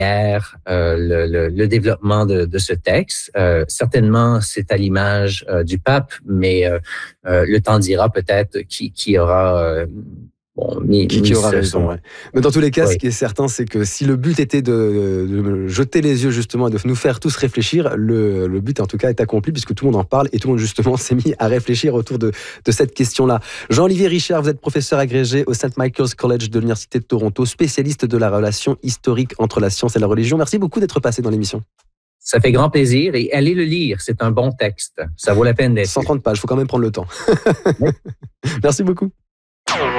le développement de ce texte. Certainement, c'est à l'image du pape, mais le temps dira peut-être qui aura qui aura raison. Ouais. Mais dans tous les cas, oui. Ce qui est certain, c'est que si le but était de jeter les yeux justement et de nous faire tous réfléchir, le but en tout cas est accompli puisque tout le monde en parle et tout le monde justement s'est mis à réfléchir autour de cette question-là. Jean-Olivier Richard, vous êtes professeur agrégé au St. Michael's College de l'Université de Toronto, spécialiste de la relation historique entre la science et la religion. Merci beaucoup d'être passé dans l'émission. Ça fait grand plaisir et allez le lire, c'est un bon texte. Ça vaut la peine d'être 130 pages, il faut quand même prendre le temps. Merci beaucoup.